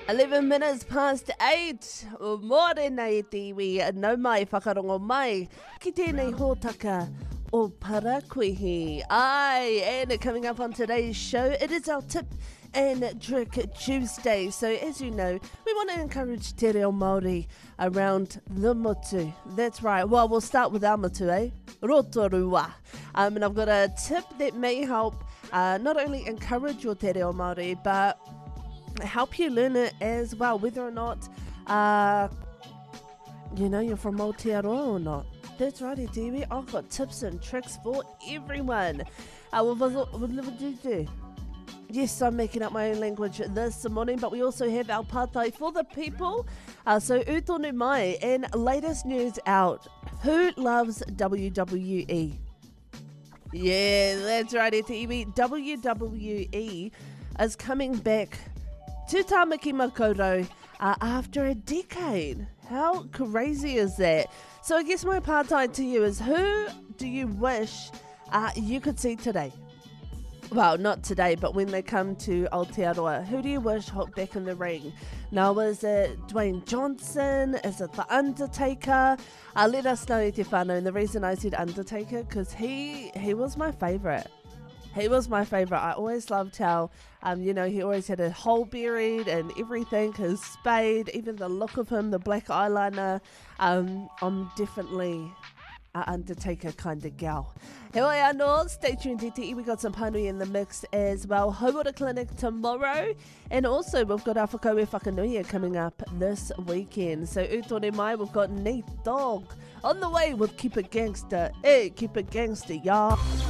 11 minutes past 8. Morena e tiwi, no mai whakarongo mai. Ki tēnei hōtaka o Parakuihi. Aye, and coming up on today's show, it is our Tip and Trick Tuesday. So as you know, we want to encourage te reo Māori around the motu. That's right. Well, we'll start with our motu, eh? Rotorua. And I've got a tip that may help not only encourage your te reo Māori, but help you learn it as well, whether or not you're from Aotearoa or not. That's right, Tiwi. I've got tips and tricks for everyone. Yes, I'm making up my own language this morning, but we also have our pātai for the people. So utonu mai, and latest news out. Who loves WWE? Yeah, that's right, Tiwi. WWE is coming back to Tāmaki Makaurau after a decade. How crazy is that? So I guess my pātai to you is, who do you wish you could see today? Well, not today, but when they come to Aotearoa, who do you wish hop back in the ring? Now, is it Dwayne Johnson? Is it The Undertaker? Let us know, te whānau. And the reason I said Undertaker, because he was my favourite. He was my favourite. I always loved how, he always had a hole buried and everything, his spade, even the look of him, the black eyeliner. I'm definitely an Undertaker kind of gal. Here we are, no, stay tuned, TTE. We got some panui in the mix as well. Hauora Clinic tomorrow. And also, we've got our Whakaue Whakanuia coming up this weekend. So, utone mai, we've got Nate Dogg on the way with Keep It Gangster. Hey, keep it gangster, y'all.